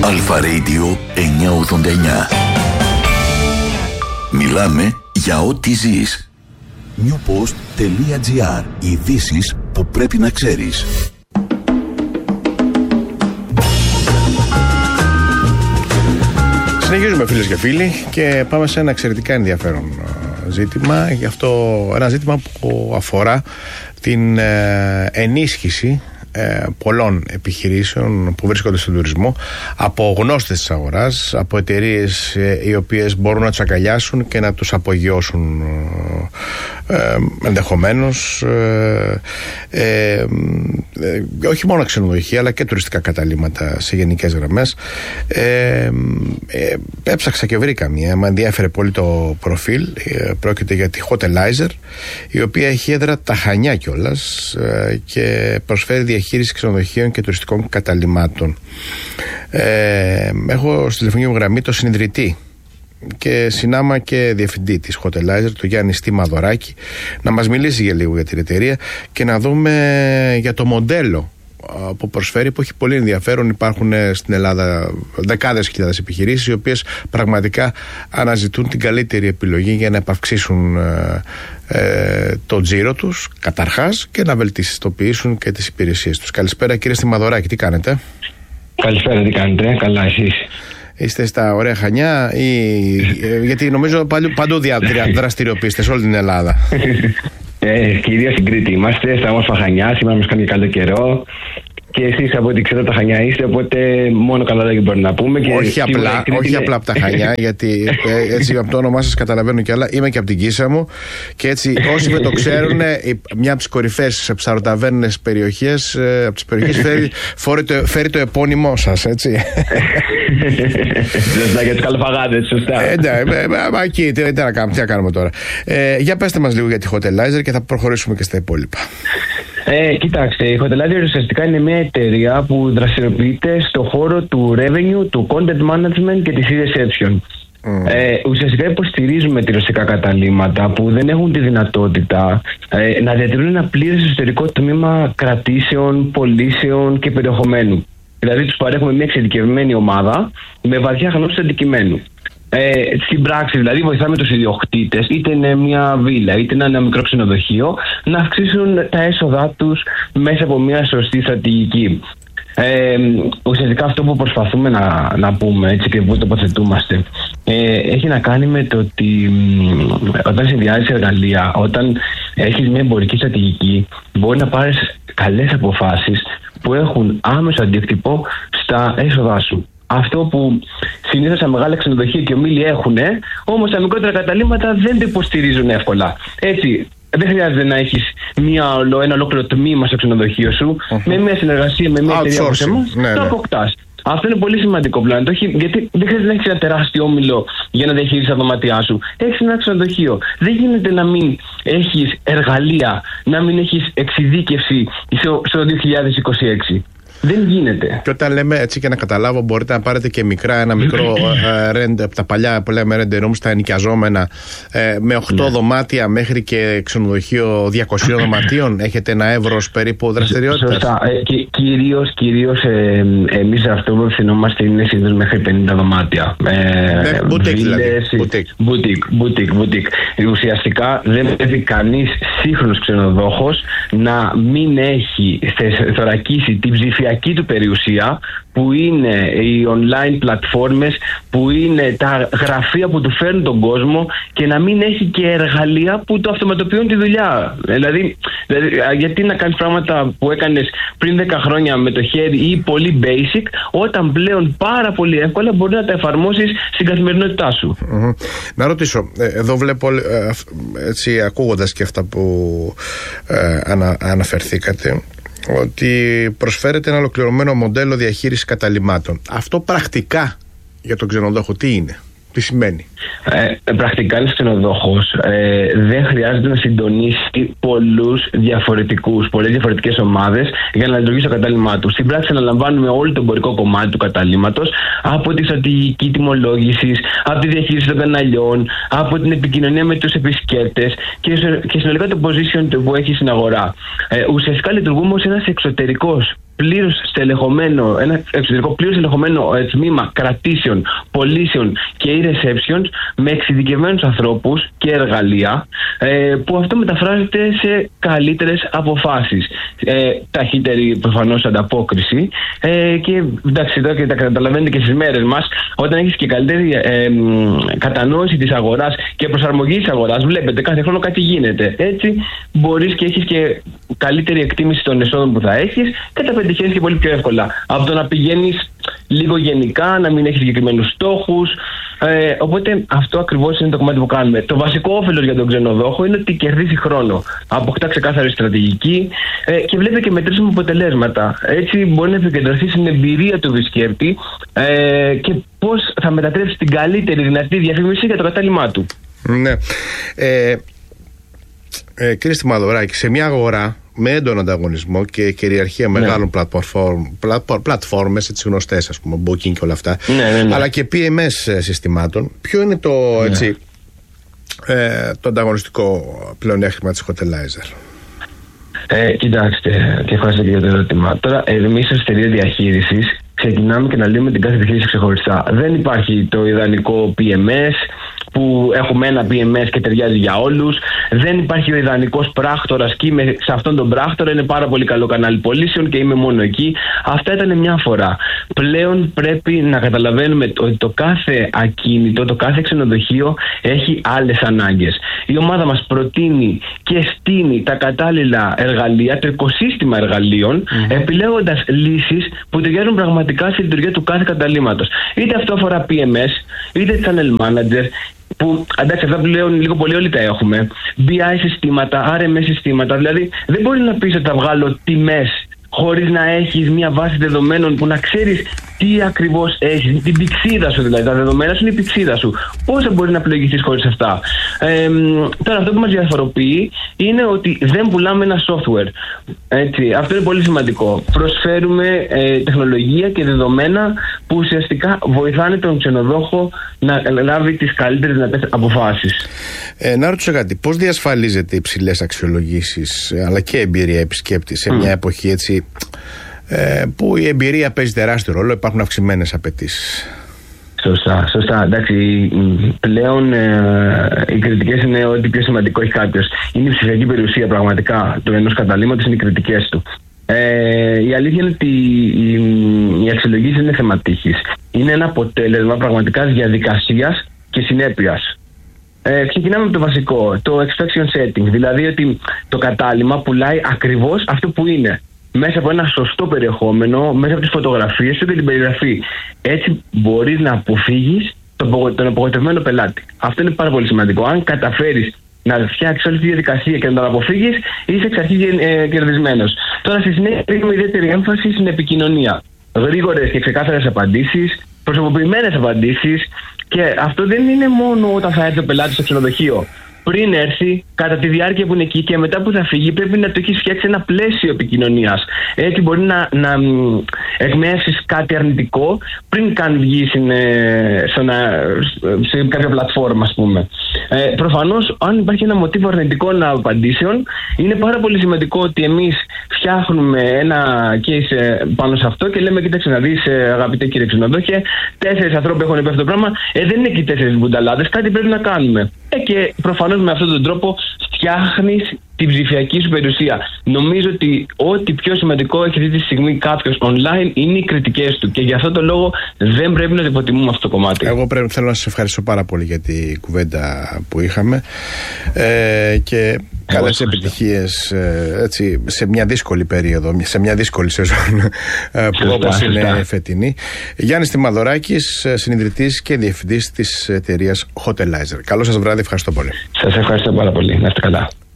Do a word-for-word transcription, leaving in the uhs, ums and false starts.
Αλφα Radio εννιακόσια ογδόντα εννιά. Μιλάμε για ό,τι ζεις. newpost.gr. Ειδήσεις που πρέπει να ξέρεις. Συνεχίζουμε, φίλες και φίλοι, και πάμε σε ένα εξαιρετικά ενδιαφέρον ζήτημα. Γι' αυτό ένα ζήτημα που αφορά την ενίσχυση πολλών επιχειρήσεων που βρίσκονται στον τουρισμό από γνώστες της αγοράς, από εταιρείες οι οποίες μπορούν να τους αγκαλιάσουν και να τους απογειώσουν ε, ενδεχομένως ε, ε, ε, όχι μόνο ξενοδοχεία αλλά και τουριστικά καταλύματα σε γενικές γραμμές. ε, ε, έψαξα και βρήκα μία, με ενδιαφέρε πολύ το προφίλ. ε, πρόκειται για τη Hotelizer, η οποία έχει έδρα τα Χανιά κιόλας ε, και προσφέρει διαχείριση ξενοδοχείων και τουριστικών καταλυμάτων. Ε, έχω στη τηλεφωνική μου γραμμή το συνιδρυτή και συνάμα και διευθυντή της Hotelizer, τον Γιάννη Στιμαδωράκη, να μας μιλήσει για λίγο για την εταιρεία και να δούμε για το μοντέλο που προσφέρει, που έχει πολύ ενδιαφέρον. Υπάρχουν στην Ελλάδα δεκάδες χιλιάδες επιχειρήσεις οι οποίες πραγματικά αναζητούν την καλύτερη επιλογή για να επαυξήσουν ε, ε, το τζίρο τους καταρχάς και να βελτιστοποιήσουν και τις υπηρεσίες τους. Καλησπέρα, κύριε Στιμαδωράκη, τι κάνετε? Καλησπέρα, τι κάνετε? Καλά, εσείς? Είστε στα ωραία Χανιά ή, ε, γιατί νομίζω παντού, παντού δια, δραστηριοποιείστε σε όλη την Ελλάδα? Ε, κυρίως στην Κρήτη είμαστε, στα όμορφα Χανιά. Σήμερα μας κάνει καλό καιρό. Και εσείς από ό,τι ξέρω τα Χανιά είστε, οπότε μόνο καλά λόγια μπορεί να πούμε. Και όχι απλά, όχι απλά από τα Χανιά, γιατί ε, έτσι από το όνομά σας καταλαβαίνω κι άλλα. Είμαι και από την Κίσα μου και έτσι όσοι με το ξέρουν, μια από τις κορυφαίες ψαροταβέρνες περιοχές, ε, από τις περιοχές φέρει, το, φέρει το επώνυμό σας, έτσι. Σωστά, για τους καλοφαγάδες, σωστά. Ε, ναι, μα εκεί, τι να κάνουμε, τι να κάνουμε τώρα. Ε, για πέστε μας λίγο για τη Hotelizer και θα προχωρήσουμε και στα υπόλοιπα. Ε, κοιτάξτε, η Hotelizer ουσιαστικά είναι μια εταιρεία που δραστηριοποιείται στο χώρο του revenue, του content management και της e-reception. Mm. Ε, ουσιαστικά υποστηρίζουμε τουριστικά καταλύματα που δεν έχουν τη δυνατότητα ε, να διατηρούν ένα πλήρες εσωτερικό τμήμα κρατήσεων, πωλήσεων και περιεχομένου. Δηλαδή τους παρέχουμε μια εξειδικευμένη ομάδα με βαθιά γνώση του αντικειμένου. Ε, στην πράξη, δηλαδή, βοηθάμε τους ιδιοκτήτες, είτε είναι μια βίλα είτε είναι ένα μικρό ξενοδοχείο, να αυξήσουν τα έσοδά τους μέσα από μια σωστή στρατηγική. Ε, ουσιαστικά αυτό που προσπαθούμε να, να πούμε, έτσι, και που τοποθετούμαστε, ε, έχει να κάνει με το ότι όταν συνδυάζεις εργαλεία, όταν έχεις μια εμπορική στρατηγική, μπορεί να πάρεις καλές αποφάσεις που έχουν άμεσο αντίκτυπο στα έσοδά σου. Αυτό που συνήθως τα μεγάλα ξενοδοχεία και ομίλοι έχουν, όμως τα μικρότερα καταλύματα δεν το υποστηρίζουν εύκολα. Έτσι, δεν χρειάζεται να έχεις μια, ένα ολόκληρο τμήμα στο ξενοδοχείο σου, uh-huh. με μια συνεργασία με μια εταιρεία όπως εμάς, ναι, το ναι. αποκτάς. Αυτό είναι πολύ σημαντικό πλέον, γιατί δεν χρειάζεται να έχεις ένα τεράστιο όμιλο για να διαχείρισεις τα δωμάτια σου. Έχεις ένα ξενοδοχείο. Δεν γίνεται να μην έχεις εργαλεία, να μην έχεις εξειδίκευση στο δύο χιλιάδες είκοσι έξι. Δεν γίνεται. Και όταν λέμε, έτσι και να καταλάβω, μπορείτε να πάρετε και μικρά, ένα μικρό ρέντε από τα παλιά που λέμε rent rooms, τα ενοικιαζόμενα, ε, με οκτώ ναι. δωμάτια μέχρι και ξενοδοχείο διακοσίων δωματίων. Έχετε ένα εύρος περίπου δραστηριότητας? Σωστά. Ε, και, κυρίως κυρίως ε, εμείς αυτό που ευθυνόμαστε είναι συνήθως μέχρι πενήντα δωμάτια. Ε, μπουτίκ δηλαδή. Μπουτίκ, μπουτίκ. Ουσιαστικά δεν πρέπει κανείς σύγχρονος ξενοδόχος να μην έχει θωρακίσει την ψηφιακή του περιουσία, που είναι οι online πλατφόρμες, που είναι τα γραφεία που του φέρνουν τον κόσμο, και να μην έχει και εργαλεία που του αυτοματοποιούν τη δουλειά. Δηλαδή, δηλαδή γιατί να κάνεις πράγματα που έκανες πριν δέκα χρόνια με το χέρι ή πολύ basic, όταν πλέον πάρα πολύ εύκολα μπορεί να τα εφαρμόσεις στην καθημερινότητά σου. Mm-hmm. Να ρωτήσω, εδώ βλέπω, έτσι, ακούγοντας και αυτά που ε, ανα, αναφερθήκατε, ότι προσφέρεται ένα ολοκληρωμένο μοντέλο διαχείρισης καταλυμάτων. Αυτό πρακτικά για τον ξενοδόχο τι είναι, τι σημαίνει? Ε, πρακτικά ένας ξενοδόχος ε, δεν χρειάζεται να συντονίσει πολλούς διαφορετικούς, πολλές διαφορετικές ομάδες για να λειτουργήσει το κατάλημά του. Στην πράξη αναλαμβάνουμε όλο το εμπορικό κομμάτι του καταλύματος, από τη στρατηγική τιμολόγηση, από τη διαχείριση των καναλιών, από την επικοινωνία με τους επισκέπτες και, και συνολικά το position που έχει στην αγορά. Ε, ουσιαστικά λειτουργούμε ως ένας εξωτερικός πλήρως στελεχωμένο, ένα εξωτερικό πλήρως στελεχωμένο τμήμα κρατήσεων, πωλήσεων και e-receptions με εξειδικευμένους ανθρώπους και εργαλεία, ε, που αυτό μεταφράζεται σε καλύτερες αποφάσεις. Ε, ταχύτερη προφανώς ανταπόκριση ε, και εντάξει, εδώ και τα καταλαβαίνετε και στις μέρες μας, όταν έχεις και καλύτερη ε, κατανόηση της αγοράς και προσαρμογή της αγοράς, βλέπετε κάθε χρόνο κάτι γίνεται. Έτσι μπορείς και έχεις και καλύτερη εκτίμηση των εσόδων που θα έχεις και τα πετυχαίνεις και πολύ πιο εύκολα από το να πηγαίνεις λίγο γενικά, να μην έχεις συγκεκριμένους στόχους. Ε, οπότε αυτό ακριβώς είναι το κομμάτι που κάνουμε. Το βασικό όφελος για τον ξενοδόχο είναι ότι κερδίζει χρόνο, αποκτά ξεκάθαρη στρατηγική ε, και βλέπει και μετρήσιμα αποτελέσματα. Έτσι μπορεί να επικεντρωθεί στην εμπειρία του επισκέπτη ε, και πώς θα μετατρέψει την καλύτερη δυνατή διαφήμιση για το κατάλημά του. Ναι. Ε, ε, κύριε Στιμαδωράκη, σε μια αγορά με έντονο ανταγωνισμό και κυριαρχία ναι. μεγάλων πλατφόρμες, έτσι γνωστές, ας πούμε, Booking και όλα αυτά, ναι, ναι, ναι. αλλά και πι εμ ες συστημάτων, ποιο είναι το, ναι. έτσι, ε, το ανταγωνιστικό πλεονέκτημα της Hotelizer? Ε, κοιτάξτε, και ευχαριστώ και για το ερώτημα. Τώρα, εμείς ως εταιρεία διαχείρισης ξεκινάμε και να λέμε την κάθε επιχείρηση ξεχωριστά. Δεν υπάρχει το ιδανικό πι εμ ες που έχουμε ένα πι εμ ες και ταιριάζει για όλους. Δεν υπάρχει ο ιδανικός πράκτορας και είμαι σε αυτόν τον πράκτορα, είναι πάρα πολύ καλό κανάλι πωλήσεων και είμαι μόνο εκεί. Αυτά ήταν μια φορά. Πλέον πρέπει να καταλαβαίνουμε ότι το κάθε ακίνητο, το κάθε ξενοδοχείο έχει άλλες ανάγκες. Η ομάδα μας προτείνει και στείνει τα κατάλληλα εργαλεία, το οικοσύστημα εργαλείων, mm-hmm. επιλέγοντας λύσεις που ταιριάζουν πραγματικά στη λειτουργία του κάθε καταλύματος. Είτε αυτό αφορά πι εμ ες, είτε channel manager, που εντάξει, αυτά πλέον λίγο πολύ όλοι τα έχουμε. μπι άι συστήματα, αρ εμ ες συστήματα. Δηλαδή δεν μπορεί να πεις ότι θα βγάλω τιμές χωρίς να έχεις μια βάση δεδομένων που να ξέρεις τι ακριβώς έχεις, την πηξίδα σου δηλαδή. Τα δεδομένα σου είναι η πηξίδα σου. Πώς θα μπορεί να πλοηγηθείς χωρίς αυτά? Ε, τώρα, αυτό που μας διαφοροποιεί είναι ότι δεν πουλάμε ένα software. Έτσι, αυτό είναι πολύ σημαντικό. Προσφέρουμε ε, τεχνολογία και δεδομένα που ουσιαστικά βοηθάνε τον ξενοδόχο να λάβει τις καλύτερες δυνατές αποφάσεις. Ε, να ρωτήσω κάτι. Πώς διασφαλίζεται υψηλές αξιολογήσεις αλλά και εμπειρία επισκέπτη σε mm. μια εποχή έτσι, Ε, που η εμπειρία παίζει τεράστιο ρόλο, υπάρχουν αυξημένες απαιτήσεις? Σωστά, σωστά. Εντάξει, πλέον ε, οι κριτικές είναι ό,τι πιο σημαντικό έχει κάποιος. Είναι η ψηφιακή περιουσία πραγματικά του ενός καταλύματος, είναι οι κριτικές του. Ε, η αλήθεια είναι ότι οι, οι αξιολογήσεις είναι θεματικής. Είναι ένα αποτέλεσμα πραγματικά διαδικασίας και συνέπειας. Ε, ξεκινάμε από το βασικό, το expectation setting, δηλαδή ότι το κατάλυμα πουλάει ακριβώς αυτό που είναι, μέσα από ένα σωστό περιεχόμενο, μέσα από τις φωτογραφίες σου και την περιγραφή. Έτσι μπορείς να αποφύγεις τον απογοητευμένο πελάτη. Αυτό είναι πάρα πολύ σημαντικό. Αν καταφέρεις να φτιάξεις όλη τη διαδικασία και να τον αποφύγεις, είσαι εξ αρχής ε, κερδισμένος. Τώρα, στη συνέχεια, ρίχνουμε ιδιαίτερη έμφαση στην επικοινωνία. Γρήγορες και ξεκάθαρες απαντήσεις, προσωποποιημένες απαντήσεις, και αυτό δεν είναι μόνο όταν θα έρθει ο πελάτης στο ξενοδοχείο. Πριν έρθει, κατά τη διάρκεια που είναι εκεί και μετά που θα φύγει, πρέπει να το έχεις φτιάξει ένα πλαίσιο επικοινωνίας. Έτσι μπορεί να, να εκμεύσεις κάτι αρνητικό πριν καν βγει σε κάποια πλατφόρμα, ας πούμε. Ε, προφανώς, αν υπάρχει ένα μοτίβο αρνητικών απαντήσεων, είναι πάρα πολύ σημαντικό ότι εμείς φτιάχνουμε ένα case πάνω σε αυτό και λέμε: κοίταξε να δεις, αγαπητέ κύριε ξενοδόχε, τέσσερις ανθρώποι έχουν πει αυτό το πράγμα. Ε, δεν είναι και τέσσερις μπουνταλάδες, κάτι πρέπει να κάνουμε. Ε, και προφανώς με αυτόν τον τρόπο φτιάχνεις την ψηφιακή σου περιουσία. Νομίζω ότι ό,τι πιο σημαντικό έχει αυτή τη στιγμή κάποιος online είναι οι κριτικές του. Και για αυτόν τον λόγο δεν πρέπει να το υποτιμούμε αυτό το κομμάτι. Εγώ πρέπει, θέλω να σας ευχαριστώ πάρα πολύ για την κουβέντα που είχαμε. Ε, και καλές επιτυχίες ε, έτσι, σε μια δύσκολη περίοδο, σε μια δύσκολη σεζόν ε, που όπως είναι φετινή. Γιάννης Στιμαδωράκης, συνιδρυτής και διευθυντής της εταιρείας Hotelizer. Καλό σας βράδυ, ευχαριστώ πολύ. Σας ευχαριστώ πάρα πολύ. Να είστε καλά.